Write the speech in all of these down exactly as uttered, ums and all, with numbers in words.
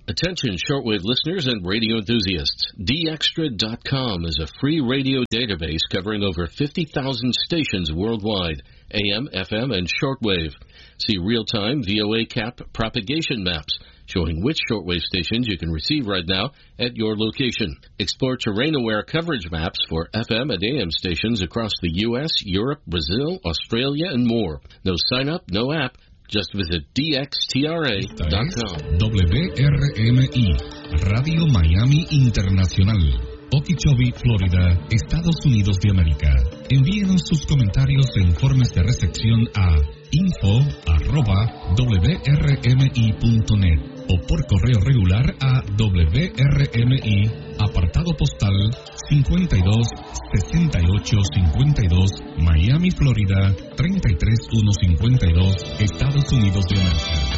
Attention shortwave listeners and radio enthusiasts. D Extra dot com is a free radio database covering over fifty thousand stations worldwide, A M, F M, and shortwave. See real-time V O A cap propagation maps showing which shortwave stations you can receive right now at your location. Explore terrain-aware coverage maps for F M and A M stations across the U S, Europe, Brazil, Australia, and more. No sign-up, no app. Just visit D X T R A dot com. W R M I, Radio Miami Internacional, Okeechobee, Florida, Estados Unidos de América. Envíenos sus comentarios e informes de recepción a info arroba w r m i punto net o por correo regular a W R M I, apartado postal cincuenta y dos sesenta y ocho cincuenta y dos, Miami, Florida treinta y tres mil ciento cincuenta y dos, Estados Unidos de América.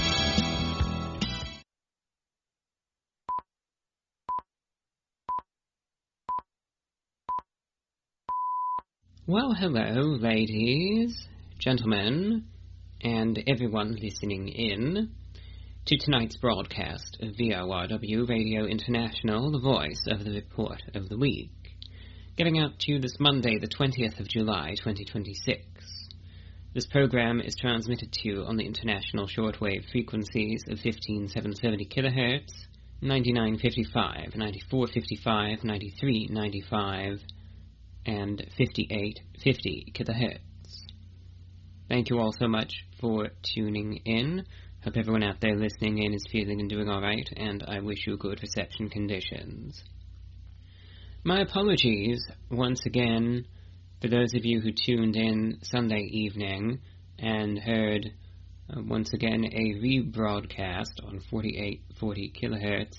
Well, hello, ladies, gentlemen, and everyone listening in to tonight's broadcast of V O R W Radio International, the voice of the report of the week, getting out to you this Monday, the twentieth of July, twenty twenty-six. This program is transmitted to you on the international shortwave frequencies of fifteen thousand seven hundred seventy kilohertz, ninety-nine fifty-five, ninety-four fifty-five, ninety-three ninety-five, and fifty-eight fifty kilohertz. Thank you all so much for tuning in. Hope everyone out there listening in is feeling and doing all right, and I wish you good reception conditions. My apologies once again for those of you who tuned in Sunday evening and heard uh, once again a rebroadcast on forty-eight forty kilohertz.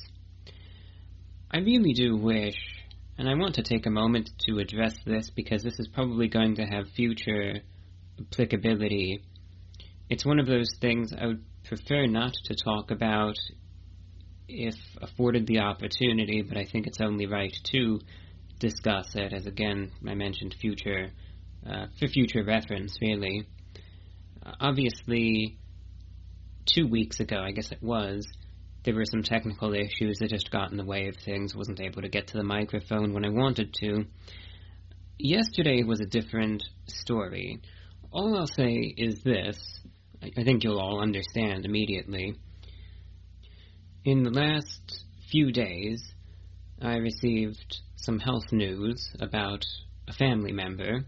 I really do wish, and I want to take a moment to address this because this is probably going to have future applicability. It's one of those things I would prefer not to talk about if afforded the opportunity, but I think it's only right to discuss it, as again I mentioned, future uh, for future reference, really. Uh, obviously, two weeks ago, I guess it was, there were some technical issues that just got in the way of things. Wasn't able to get to the microphone when I wanted to. Yesterday was a different story. All I'll say is this. I think you'll all understand immediately. In the last few days, I received some health news about a family member,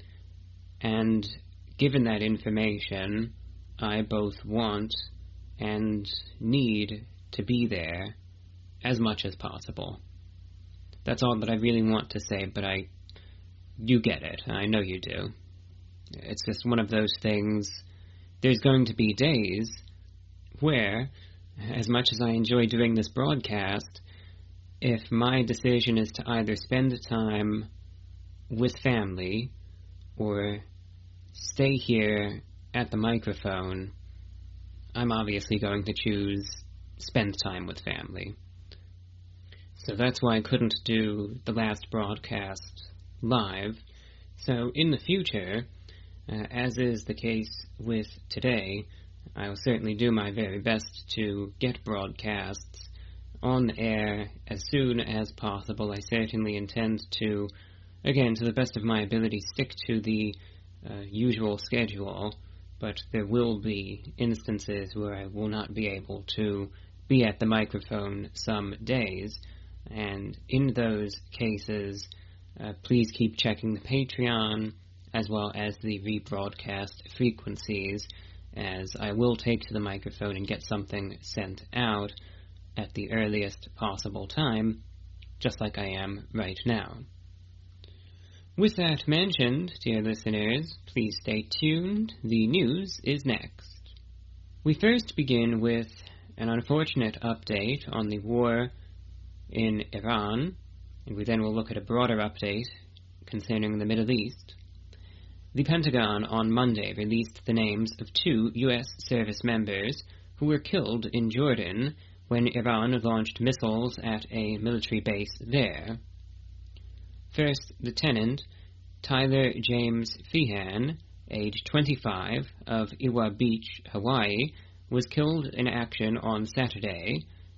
and given that information, I both want and need to be there as much as possible. That's all that I really want to say, but I, you get it, I know you do. It's just one of those things. There's going to be days where, as much as I enjoy doing this broadcast, if my decision is to either spend time with family or stay here at the microphone, I'm obviously going to choose spend time with family. So that's why I couldn't do the last broadcast live. So in the future, Uh, as is the case with today, I will certainly do my very best to get broadcasts on the air as soon as possible. I certainly intend to, again, to the best of my ability, stick to the uh, usual schedule, but there will be instances where I will not be able to be at the microphone some days, and in those cases, uh, please keep checking the Patreon as well as the rebroadcast frequencies, as I will take to the microphone and get something sent out at the earliest possible time, just like I am right now. With that mentioned, dear listeners, please stay tuned. The news is next. We first begin with an unfortunate update on the war in Iran, and we then will look at a broader update concerning the Middle East. The Pentagon on Monday released the names of two U S service members who were killed in Jordan when Iran launched missiles at a military base there. First Lieutenant Tyler James Feehan, age twenty-five, of Iwa Beach, Hawaii, was killed in action on Saturday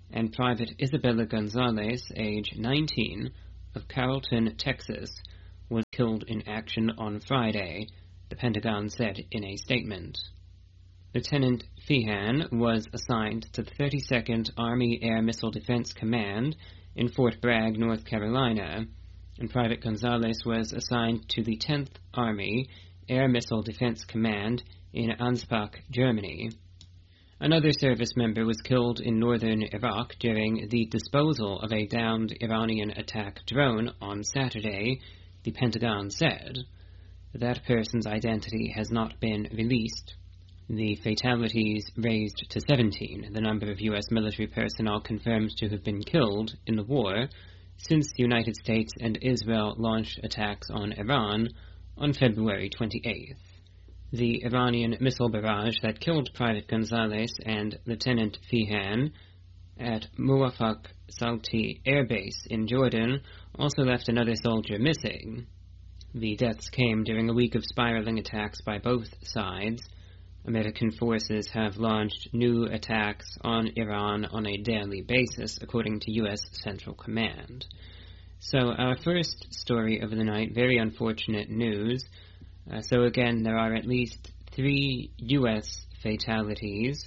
and Private Isabella Gonzalez, age nineteen, of Carrollton, Texas, was killed in action on Friday, the Pentagon said in a statement. Lieutenant Feehan was assigned to the thirty-second Army Air Missile Defense Command in Fort Bragg, North Carolina, and Private Gonzalez was assigned to the tenth Army Air Missile Defense Command in Ansbach, Germany. Another service member was killed in northern Iraq during the disposal of a downed Iranian attack drone on Saturday, the Pentagon said. That person's identity has not been released. The fatalities raised to seventeen, the number of U S military personnel confirmed to have been killed in the war since the United States and Israel launched attacks on Iran on February twenty-eighth. The Iranian missile barrage that killed Private Gonzalez and Lieutenant Feehan at Muwafaq Salti Air Base in Jordan also left another soldier missing. The deaths came during a week of spiraling attacks by both sides. American forces have launched new attacks on Iran on a daily basis, according to U S Central Command. So our first story of the night, very unfortunate news. Uh, so again, there are at least three U S fatalities,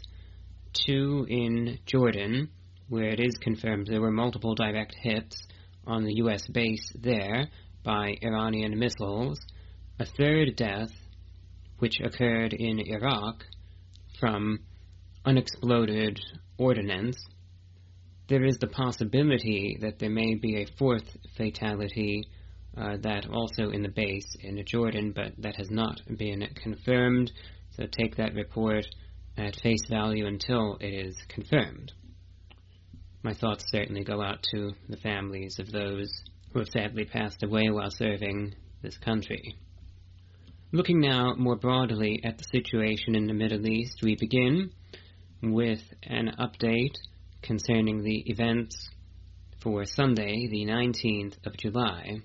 two in Jordan, where it is confirmed there were multiple direct hits on the U S base there by Iranian missiles, a third death, which occurred in Iraq from unexploded ordnance. There is the possibility that there may be a fourth fatality, uh, that also in the base in Jordan, but that has not been confirmed, so take that report at face value until it is confirmed. My thoughts certainly go out to the families of those who have sadly passed away while serving this country. Looking now more broadly at the situation in the Middle East, we begin with an update concerning the events for Sunday, the nineteenth of July.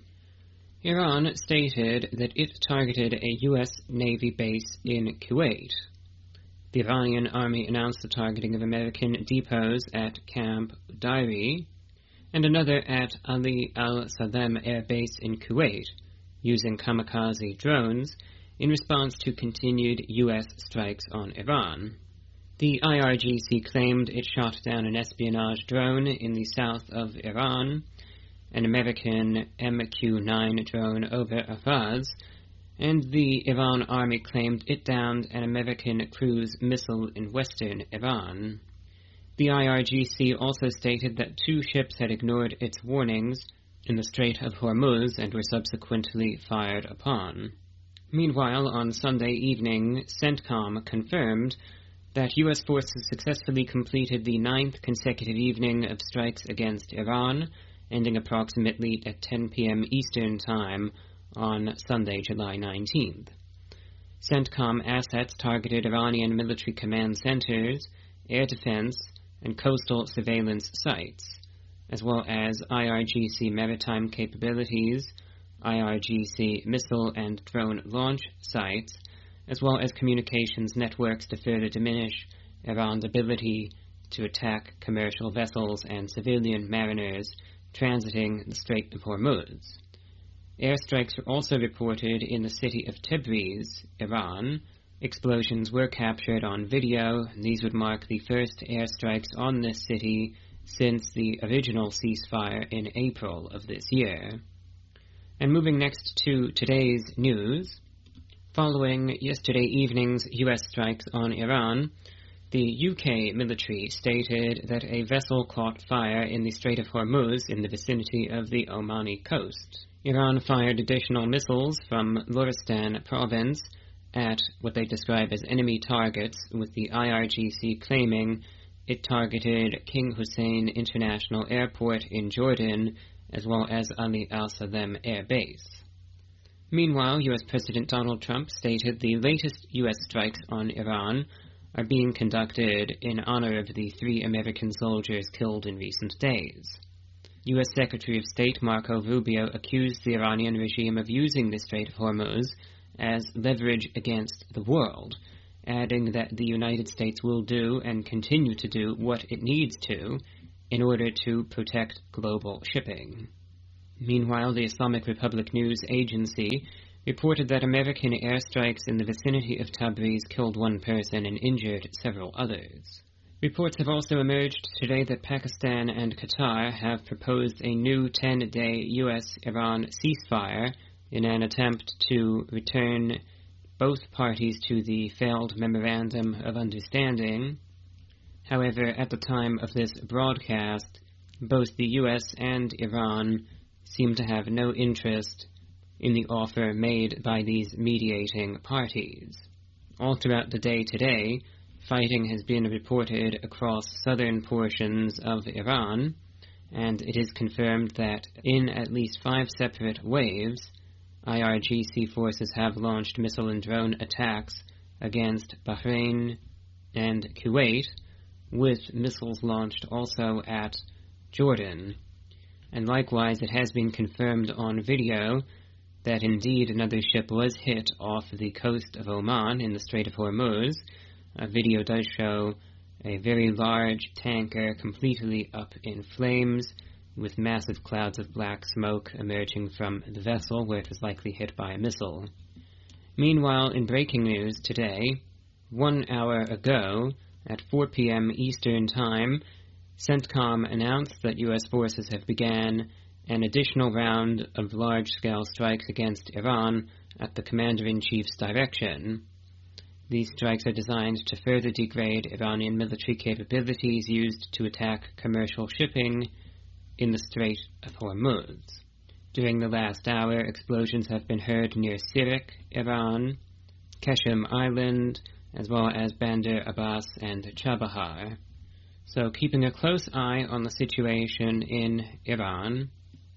Iran stated that it targeted a U S Navy base in Kuwait. The Iranian army announced the targeting of American depots at Camp Dairi and another at Ali al-Salem Air Base in Kuwait, using kamikaze drones in response to continued U S strikes on Iran. The I R G C claimed it shot down an espionage drone in the south of Iran, an American M Q nine drone over Ahvaz, and the Iran army claimed it downed an American cruise missile in western Iran. The I R G C also stated that two ships had ignored its warnings in the Strait of Hormuz and were subsequently fired upon. Meanwhile, on Sunday evening, CENTCOM confirmed that U S forces successfully completed the ninth consecutive evening of strikes against Iran, ending approximately at ten p.m. Eastern Time on Sunday, July nineteenth. CENTCOM assets targeted Iranian military command centers, air defense, and coastal surveillance sites, as well as I R G C maritime capabilities, I R G C missile and drone launch sites, as well as communications networks to further diminish Iran's ability to attack commercial vessels and civilian mariners transiting the Strait of Hormuz. Airstrikes were also reported in the city of Tabriz, Iran. Explosions were captured on video. These would mark the first airstrikes on this city since the original ceasefire in April of this year. And moving next to today's news, following yesterday evening's U S strikes on Iran, the U K military stated that a vessel caught fire in the Strait of Hormuz in the vicinity of the Omani coast. Iran fired additional missiles from Loristan province at what they describe as enemy targets, with the I R G C claiming it targeted King Hussein International Airport in Jordan, as well as Ali al-Salem Air Base. Meanwhile, U S President Donald Trump stated the latest U S strikes on Iran are being conducted in honor of the three American soldiers killed in recent days. U S Secretary of State Marco Rubio accused the Iranian regime of using the Strait of Hormuz as leverage against the world, adding that the United States will do and continue to do what it needs to in order to protect global shipping. Meanwhile, the Islamic Republic News Agency reported that American airstrikes in the vicinity of Tabriz killed one person and injured several others. Reports have also emerged today that Pakistan and Qatar have proposed a new ten-day U S Iran ceasefire in an attempt to return both parties to the failed Memorandum of Understanding. However, at the time of this broadcast, both the U S and Iran seem to have no interest in the offer made by these mediating parties. All throughout the day today, fighting has been reported across southern portions of Iran, and it is confirmed that in at least five separate waves, I R G C forces have launched missile and drone attacks against Bahrain and Kuwait, with missiles launched also at Jordan. And likewise, it has been confirmed on video that indeed another ship was hit off the coast of Oman in the Strait of Hormuz. A video does show a very large tanker completely up in flames, with massive clouds of black smoke emerging from the vessel where it was likely hit by a missile. Meanwhile, in breaking news today, one hour ago, at four p.m. Eastern Time, CENTCOM announced that U S forces have begun an additional round of large-scale strikes against Iran at the Commander-in-Chief's direction. These strikes are designed to further degrade Iranian military capabilities used to attack commercial shipping in the Strait of Hormuz. During the last hour, explosions have been heard near Sirik, Iran, Keshem Island, as well as Bandar Abbas and Chabahar. So keeping a close eye on the situation in Iran,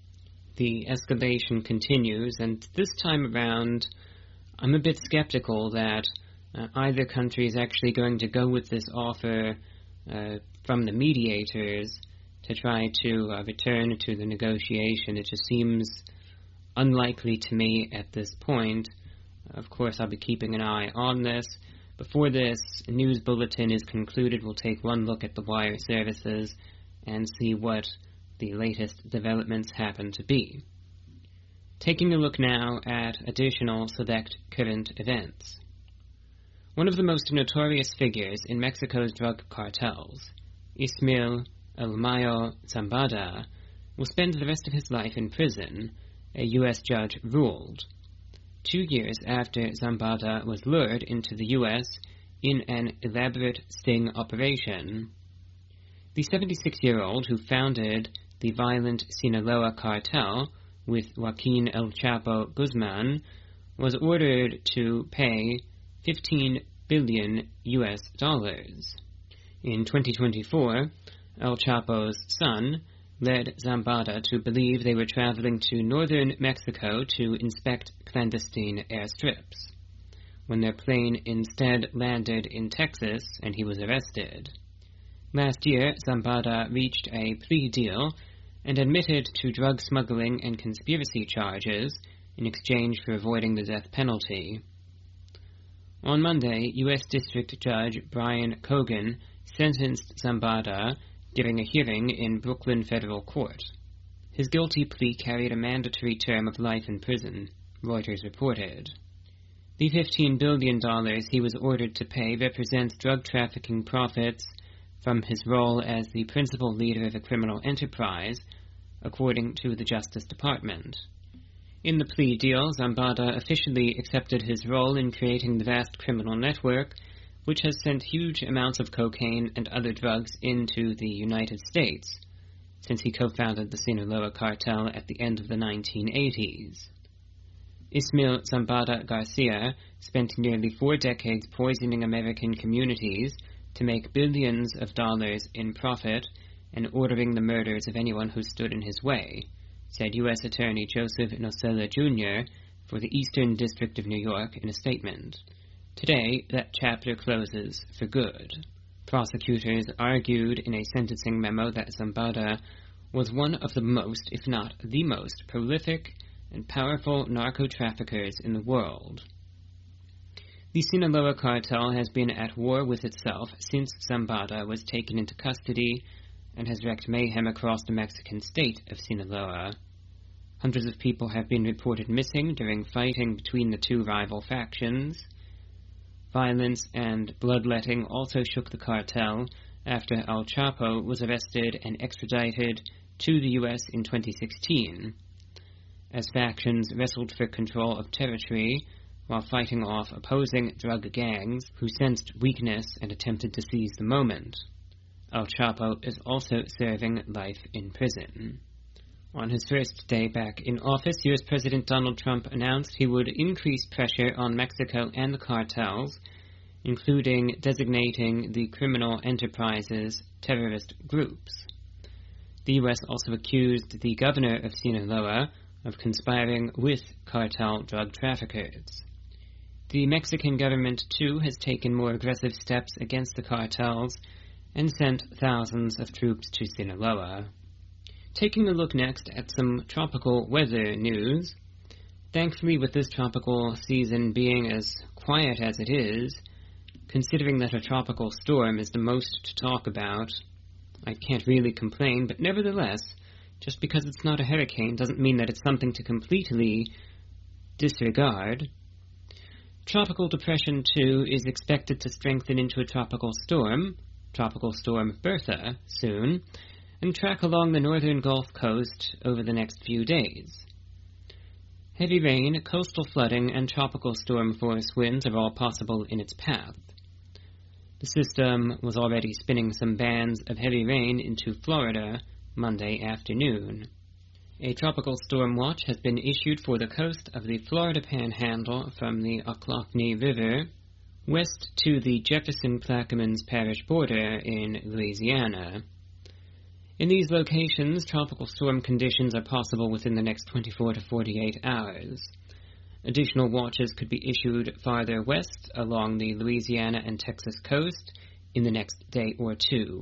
the escalation continues, and this time around, I'm a bit skeptical that uh, either country is actually going to go with this offer uh, from the mediators to try to uh, return to the negotiation. It just seems unlikely to me at this point. Of course, I'll be keeping an eye on this. Before this news bulletin is concluded, we'll take one look at the wire services and see what the latest developments happen to be. Taking a look now at additional select current events. One of the most notorious figures in Mexico's drug cartels, Ismael El Mayo Zambada, will spend the rest of his life in prison, a U S judge ruled. Two years after Zambada was lured into the U S in an elaborate sting operation. The seventy-six-year-old who founded the violent Sinaloa cartel with Joaquin El Chapo Guzman was ordered to pay fifteen billion U S dollars. In twenty twenty-four, El Chapo's son led Zambada to believe they were traveling to northern Mexico to inspect clandestine airstrips, when their plane instead landed in Texas and he was arrested. Last year, Zambada reached a plea deal and admitted to drug smuggling and conspiracy charges in exchange for avoiding the death penalty. On Monday, U S District Judge Brian Cogan sentenced Zambada during a hearing in Brooklyn Federal Court. His guilty plea carried a mandatory term of life in prison, Reuters reported. The fifteen billion dollars he was ordered to pay represents drug trafficking profits from his role as the principal leader of a criminal enterprise, according to the Justice Department. In the plea deal, Zambada officially accepted his role in creating the vast criminal network which has sent huge amounts of cocaine and other drugs into the United States, since he co-founded the Sinaloa cartel at the end of the nineteen eighties. Ismael Zambada Garcia spent nearly four decades poisoning American communities to make billions of dollars in profit and ordering the murders of anyone who stood in his way, said U S Attorney Joseph Nocella Junior for the Eastern District of New York in a statement. Today, that chapter closes for good. Prosecutors argued in a sentencing memo that Zambada was one of the most, if not the most, prolific and powerful narco-traffickers in the world. The Sinaloa cartel has been at war with itself since Zambada was taken into custody and has wreaked mayhem across the Mexican state of Sinaloa. Hundreds of people have been reported missing during fighting between the two rival factions. Violence and bloodletting also shook the cartel after El Chapo was arrested and extradited to the U S in twenty sixteen, as factions wrestled for control of territory while fighting off opposing drug gangs who sensed weakness and attempted to seize the moment. El Chapo is also serving life in prison. On his first day back in office, U S President Donald Trump announced he would increase pressure on Mexico and the cartels, including designating the criminal enterprises terrorist groups. The U S also accused the governor of Sinaloa of conspiring with cartel drug traffickers. The Mexican government, too, has taken more aggressive steps against the cartels and sent thousands of troops to Sinaloa. Taking a look next at some tropical weather news. Thankfully, with this tropical season being as quiet as it is, considering that a tropical storm is the most to talk about, I can't really complain, but nevertheless, just because it's not a hurricane doesn't mean that it's something to completely disregard. Tropical Depression two is expected to strengthen into a tropical storm, Tropical Storm Bertha, soon, and track along the northern Gulf Coast over the next few days. Heavy rain, coastal flooding, and tropical storm force winds are all possible in its path. The system was already spinning some bands of heavy rain into Florida Monday afternoon. A tropical storm watch has been issued for the coast of the Florida Panhandle from the Ochlockonee River west to the Jefferson-Plaquemines Parish border in Louisiana. In these locations, tropical storm conditions are possible within the next twenty-four to forty-eight hours. Additional watches could be issued farther west along the Louisiana and Texas coast in the next day or two.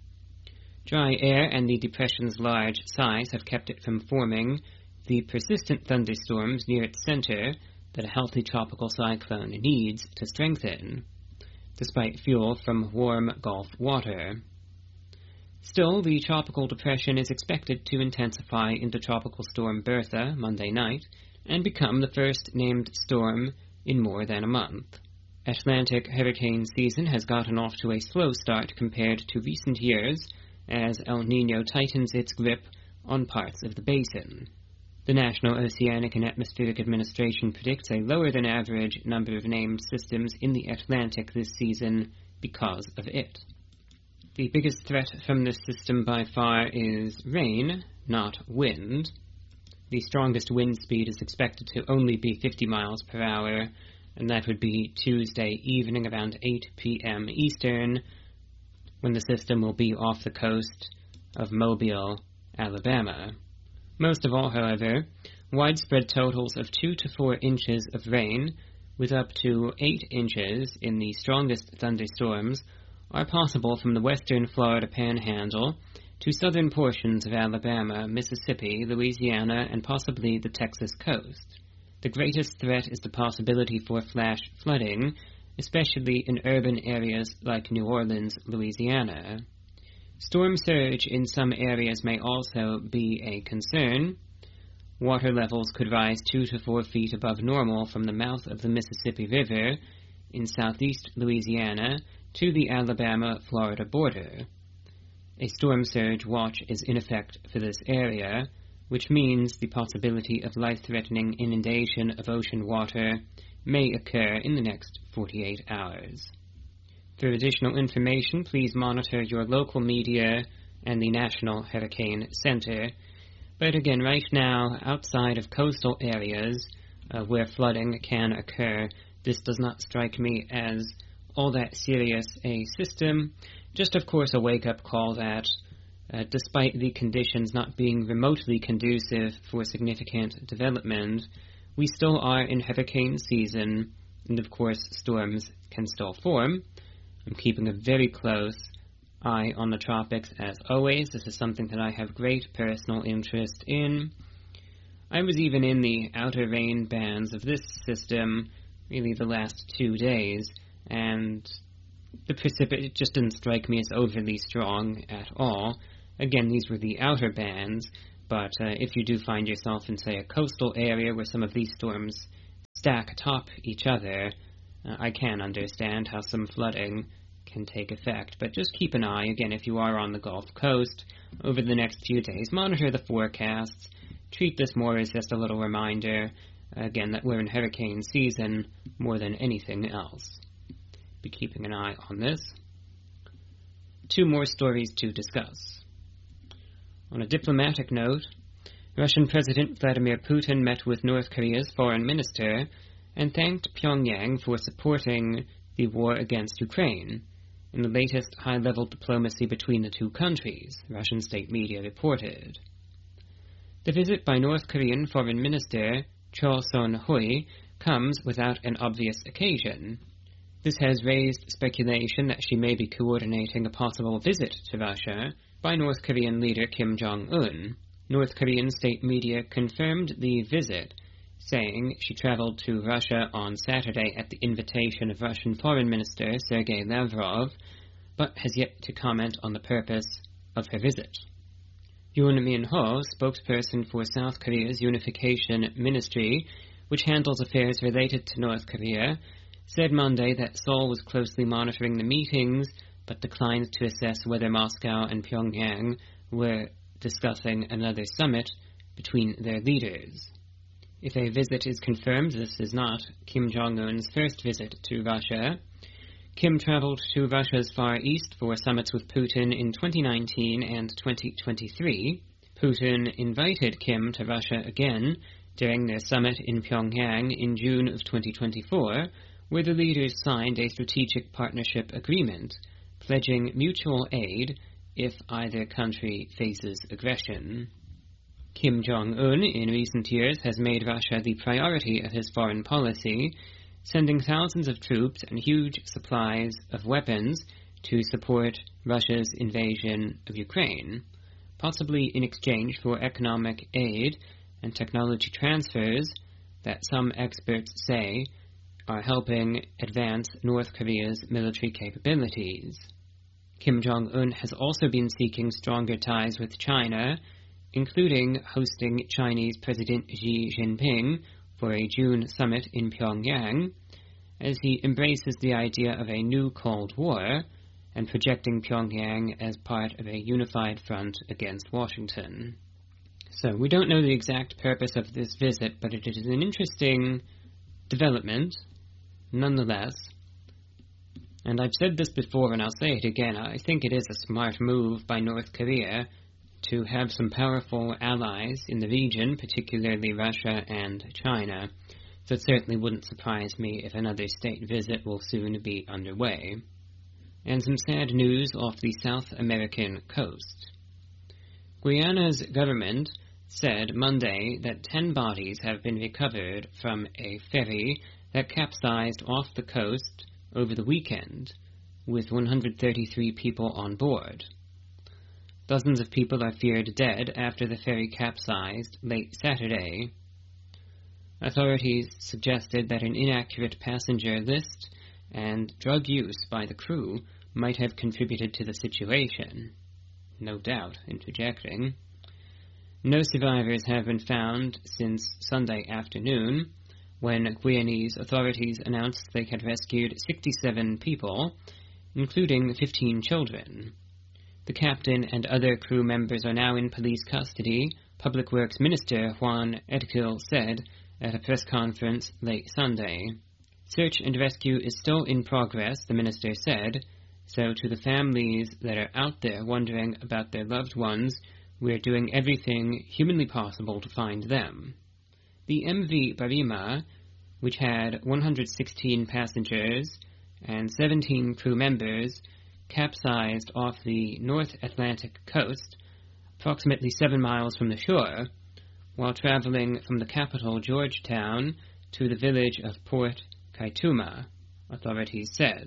Dry air and the depression's large size have kept it from forming the persistent thunderstorms near its center that a healthy tropical cyclone needs to strengthen, despite fuel from warm Gulf water. Still, the tropical depression is expected to intensify into Tropical Storm Bertha Monday night and become the first named storm in more than a month. Atlantic hurricane season has gotten off to a slow start compared to recent years as El Niño tightens its grip on parts of the basin. The National Oceanic and Atmospheric Administration predicts a lower-than-average number of named systems in the Atlantic this season because of it. The biggest threat from this system by far is rain, not wind. The strongest wind speed is expected to only be fifty miles per hour, and that would be Tuesday evening around eight p.m. Eastern, when the system will be off the coast of Mobile, Alabama. Most of all, however, widespread totals of two to four inches of rain, with up to eight inches in the strongest thunderstorms, are possible from the western Florida Panhandle to southern portions of Alabama, Mississippi, Louisiana, and possibly the Texas coast. The greatest threat is the possibility for flash flooding, especially in urban areas like New Orleans, Louisiana. Storm surge in some areas may also be a concern. Water levels could rise two to four feet above normal from the mouth of the Mississippi River in southeast Louisiana to the Alabama-Florida border. A storm surge watch is in effect for this area, which means the possibility of life-threatening inundation of ocean water may occur in the next forty-eight hours. For additional information, please monitor your local media and the National Hurricane Center. But again, right now, outside of coastal areas uh, where flooding can occur, this does not strike me as all that serious a system. Just, of course, a wake-up call that, uh, despite the conditions not being remotely conducive for significant development, we still are in hurricane season, and of course, storms can still form. I'm keeping a very close eye on the tropics as always. This is something that I have great personal interest in. I was even in the outer rain bands of this system really the last two days, and the precipitation just didn't strike me as overly strong at all. Again, these were the outer bands, but uh, if you do find yourself in, say, a coastal area where some of these storms stack atop each other, uh, I can understand how some flooding can take effect. But just keep an eye, again, if you are on the Gulf Coast, over the next few days. Monitor the forecasts. Treat this more as just a little reminder, again, that we're in hurricane season more than anything else. Be keeping an eye on this. Two more stories to discuss. On a diplomatic note, Russian President Vladimir Putin met with North Korea's foreign minister and thanked Pyongyang for supporting the war against Ukraine in the latest high-level diplomacy between the two countries, Russian state media reported. The visit by North Korean Foreign Minister Cho Son-hui comes without an obvious occasion. This has raised speculation that she may be coordinating a possible visit to Russia by North Korean leader Kim Jong-un. North Korean state media confirmed the visit, saying she traveled to Russia on Saturday at the invitation of Russian Foreign Minister Sergei Lavrov, but has yet to comment on the purpose of her visit. Yoon Min-ho, spokesperson for South Korea's Unification Ministry, which handles affairs related to North Korea, said Monday that Seoul was closely monitoring the meetings, but declined to assess whether Moscow and Pyongyang were discussing another summit between their leaders. If a visit is confirmed, this is not Kim Jong-un's first visit to Russia. Kim traveled to Russia's Far East for summits with Putin in twenty nineteen and twenty twenty-three. Putin invited Kim to Russia again during their summit in Pyongyang in June of twenty twenty-four, where the leaders signed a strategic partnership agreement, pledging mutual aid if either country faces aggression. Kim Jong-un, in recent years, has made Russia the priority of his foreign policy, sending thousands of troops and huge supplies of weapons to support Russia's invasion of Ukraine, possibly in exchange for economic aid and technology transfers that some experts say are helping advance North Korea's military capabilities. Kim Jong-un has also been seeking stronger ties with China, including hosting Chinese President Xi Jinping for a June summit in Pyongyang, as he embraces the idea of a new Cold War and projecting Pyongyang as part of a unified front against Washington. So we don't know the exact purpose of this visit, but it is an interesting development, nonetheless. And I've said this before, and I'll say it again, I think it is a smart move by North Korea to have some powerful allies in the region, particularly Russia and China. So it certainly wouldn't surprise me if another state visit will soon be underway. And some sad news off the South American coast. Guyana's government said Monday that ten bodies have been recovered from a ferry that capsized off the coast over the weekend, with one hundred thirty-three people on board. Dozens of people are feared dead after the ferry capsized late Saturday. Authorities suggested that an inaccurate passenger list and drug use by the crew might have contributed to the situation. No doubt, interjecting. No survivors have been found since Sunday afternoon, when Guyanese authorities announced they had rescued sixty-seven people, including fifteen children. The captain and other crew members are now in police custody, Public Works Minister Juan Edghill said at a press conference late Sunday. Search and rescue is still in progress, the minister said, so to the families that are out there wondering about their loved ones, we're doing everything humanly possible to find them. The M V Barima, which had one hundred sixteen passengers and seventeen crew members, capsized off the North Atlantic coast, approximately seven miles from the shore, while traveling from the capital, Georgetown, to the village of Port Kaituma, authorities said.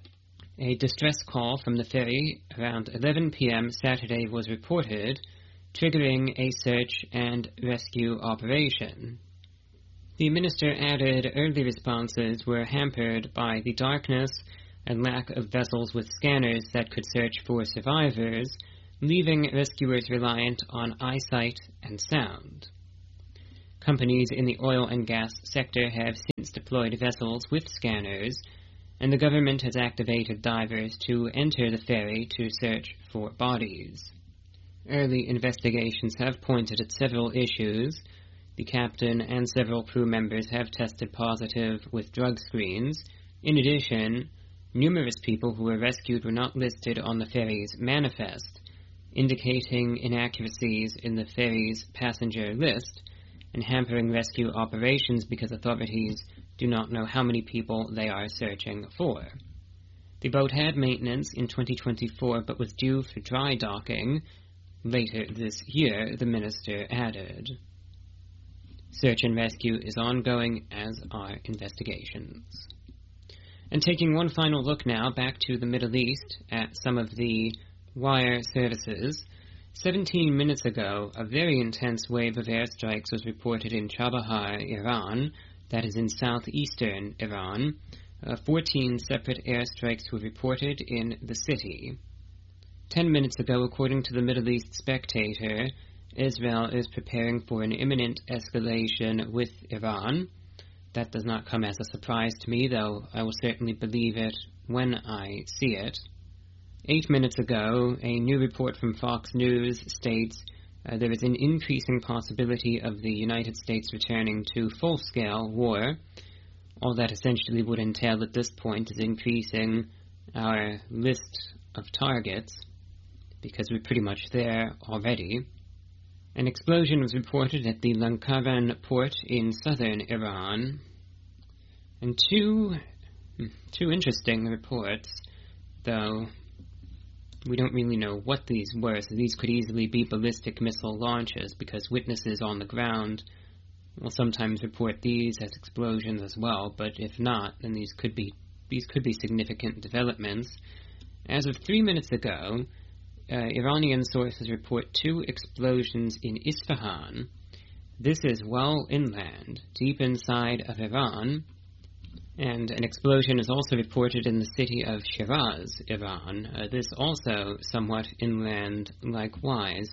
A distress call from the ferry around eleven p.m. Saturday was reported, triggering a search and rescue operation. The minister added early responses were hampered by the darkness and lack of vessels with scanners that could search for survivors, leaving rescuers reliant on eyesight and sound. Companies in the oil and gas sector have since deployed vessels with scanners, and the government has activated divers to enter the ferry to search for bodies. Early investigations have pointed at several issues. The captain and several crew members have tested positive with drug screens. In addition, numerous people who were rescued were not listed on the ferry's manifest, indicating inaccuracies in the ferry's passenger list and hampering rescue operations because authorities do not know how many people they are searching for. The boat had maintenance in twenty twenty-four but was due for dry docking later this year, the minister added. Search and rescue is ongoing, as are investigations. And taking one final look now back to the Middle East at some of the wire services. Seventeen minutes ago, a very intense wave of airstrikes was reported in Chabahar, Iran, that is in southeastern Iran. Uh, Fourteen separate airstrikes were reported in the city. Ten minutes ago, according to the Middle East Spectator, Israel is preparing for an imminent escalation with Iran. That does not come as a surprise to me, though I will certainly believe it when I see it. Eight minutes ago, a new report from Fox News states uh, there is an increasing possibility of the United States returning to full-scale war. All that essentially would entail at this point is increasing our list of targets, because we're pretty much there already. An explosion was reported at the Lankaran port in southern Iran. And two, two interesting reports, though we don't really know what these were, so these could easily be ballistic missile launches, because witnesses on the ground will sometimes report these as explosions as well, but if not, then these could be these could be significant developments. As of three minutes ago, uh, Iranian sources report two explosions in Isfahan. This is well inland, deep inside of Iran, and an explosion is also reported in the city of Shiraz, Iran. Uh, this also somewhat inland likewise.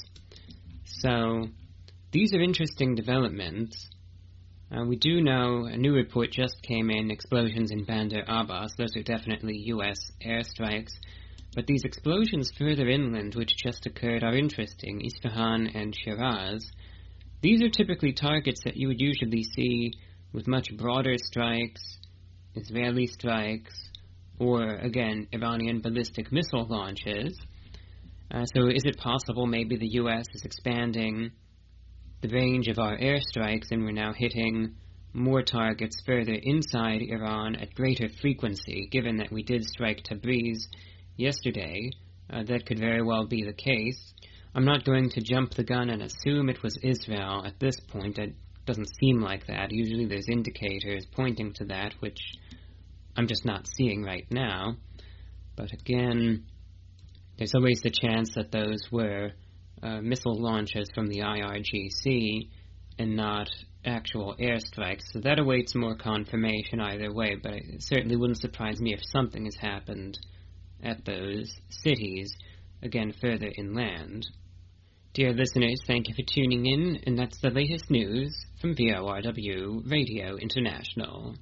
So, these are interesting developments. Uh, we do know a new report just came in, explosions in Bandar Abbas. Those are definitely U S airstrikes. But these explosions further inland, which just occurred, are interesting. Isfahan and Shiraz. These are typically targets that you would usually see with much broader strikes, Israeli strikes, or, again, Iranian ballistic missile launches. Uh, so is it possible maybe the U S is expanding the range of our airstrikes and we're now hitting more targets further inside Iran at greater frequency, given that we did strike Tabriz yesterday? Uh, that could very well be the case. I'm not going to jump the gun and assume it was Israel at this point. It doesn't seem like that. Usually there's indicators pointing to that, which I'm just not seeing right now. But again, there's always the chance that those were uh, missile launches from the I R G C and not actual airstrikes. So that awaits more confirmation either way, but it certainly wouldn't surprise me if something has happened at those cities, again further inland. Dear listeners, thank you for tuning in, and that's the latest news from V O R W Radio International.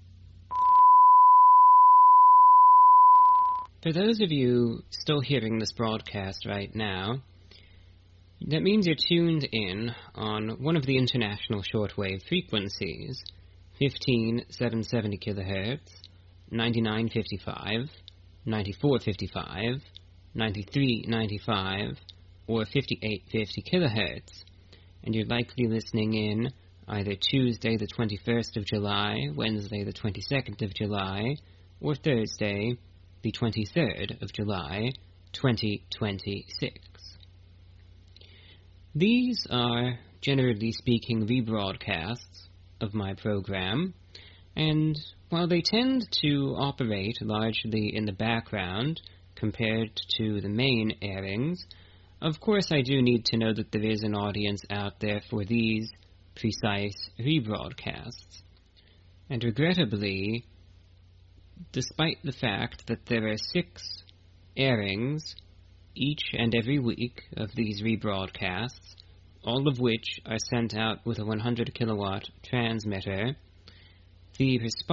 For those of you still hearing this broadcast right now, that means you're tuned in on one of the international shortwave frequencies, fifteen seven seventy kilohertz, ninety-nine fifty-five, ninety-four fifty-five, ninety-three ninety-five, or fifty-eight fifty kilohertz, and you're likely listening in either Tuesday the twenty-first of July, Wednesday the twenty-second of July, or Thursday the twenty-third of July, twenty twenty-six. These are, generally speaking, rebroadcasts of my program, and while they tend to operate largely in the background compared to the main airings, of course I do need to know that there is an audience out there for these precise rebroadcasts. And regrettably, despite the fact that there are six airings each and every week of these rebroadcasts, all of which are sent out with a one hundred kilowatt transmitter. The response